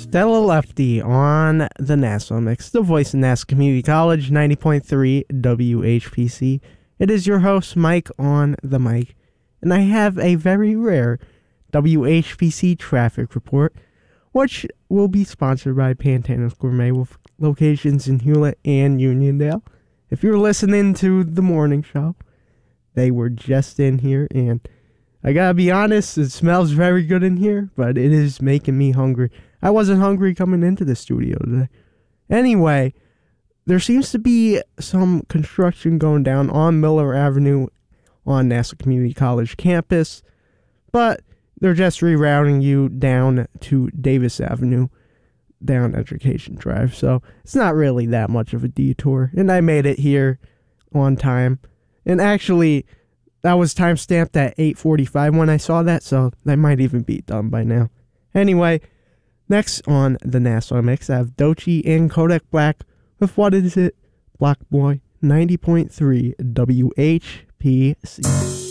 Stella Lefty on the Nassau Mix, the voice of Nassau Community College, 90.3 WHPC. It is your host, Mike, on the mic, and I have a very rare WHPC traffic report, which will be sponsored by Pantana's Gourmet with locations in Hewlett and Uniondale. If you're listening to the morning show, they were just in here, and I gotta be honest, it smells very good in here, but it is making me hungry. I wasn't hungry coming into the studio today. Anyway, there seems to be some construction going down on Miller Avenue on Nassau Community College campus, but they're just rerouting you down to Davis Avenue, down Education Drive, so it's not really that much of a detour, and I made it here on time, and actually, that was time-stamped at 8:45 when I saw that, so that might even be done by now. Anyway, next on the Nassau Mix, I have Doechii and Kodak Black with What Is It? Black Boy, 90.3 WHPC.